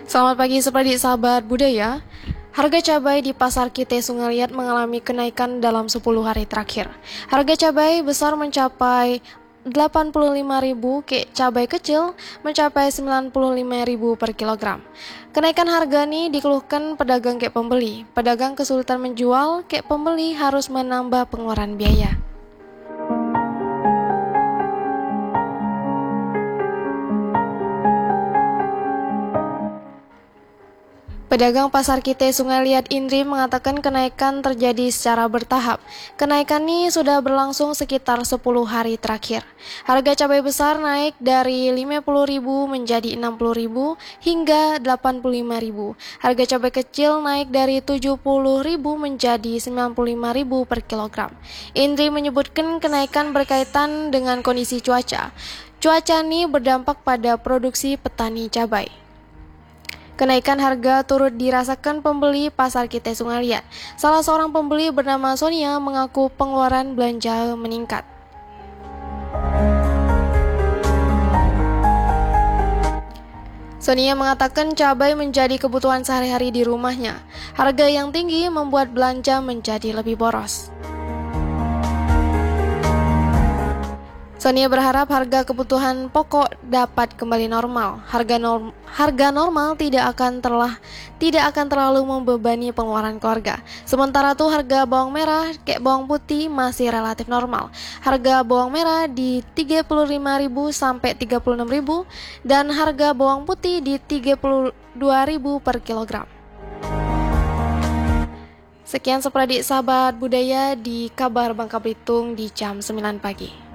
Selamat pagi seperti sahabat budaya. Harga cabai di Pasar Kite Sungai Liat mengalami kenaikan dalam 10 hari terakhir. Harga cabai besar mencapai 85.000, cabai kecil mencapai 95.000 per kilogram. Kenaikan harga ini dikeluhkan pedagang pembeli. Pedagang kesulitan menjual, pembeli harus menambah pengeluaran biaya. Pedagang Pasar Kite Sungai Liat Indri mengatakan kenaikan terjadi secara bertahap. Kenaikan ini sudah berlangsung sekitar 10 hari terakhir. Harga cabai besar naik dari 50.000 menjadi 60.000 hingga 85.000. Harga cabai kecil naik dari 70.000 menjadi 95.000 per kilogram. Indri menyebutkan kenaikan berkaitan dengan kondisi cuaca. Cuaca ini berdampak pada produksi petani cabai. Kenaikan harga turut dirasakan pembeli Pasar Kite Sungai Liat. Salah seorang pembeli bernama Sonia mengaku pengeluaran belanja meningkat. Sonia mengatakan cabai menjadi kebutuhan sehari-hari di rumahnya. Harga yang tinggi membuat belanja menjadi lebih boros. Sonia berharap harga kebutuhan pokok dapat kembali normal. Harga normal tidak akan terlalu membebani pengeluaran keluarga. Sementara itu harga bawang merah, bawang putih masih relatif normal. Harga bawang merah di 35.000 sampai 36.000 dan harga bawang putih di 32.000 per kilogram. Sekian sahabat budaya di kabar Bangka Belitung di jam 9 pagi.